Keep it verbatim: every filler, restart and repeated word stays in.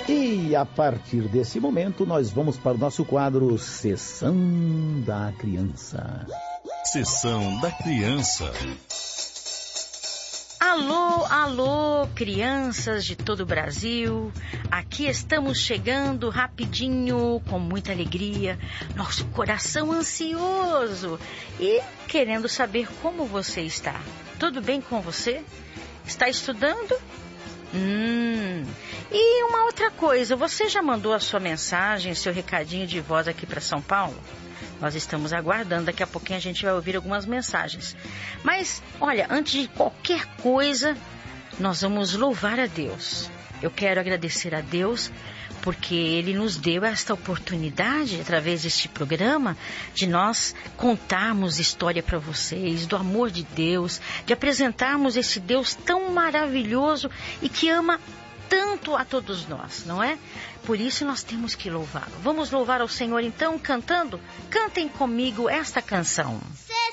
E a partir desse momento nós vamos para o nosso quadro Sessão da Criança. Sessão da Criança. Alô, alô, crianças de todo o Brasil. Aqui estamos chegando rapidinho, com muita alegria, nosso coração ansioso e querendo saber como você está. Tudo bem com você? Está estudando? Hum, e uma outra coisa, você já mandou a sua mensagem, seu recadinho de voz aqui para São Paulo? Nós estamos aguardando, daqui a pouquinho a gente vai ouvir algumas mensagens. Mas, olha, antes de qualquer coisa, nós vamos louvar a Deus. Eu quero agradecer a Deus porque Ele nos deu esta oportunidade, através deste programa, de nós contarmos história para vocês, do amor de Deus, de apresentarmos esse Deus tão maravilhoso e que ama tanto a todos nós, não é? Por isso nós temos que louvá-lo. Vamos louvar ao Senhor então, cantando? Cantem comigo esta canção. Sim.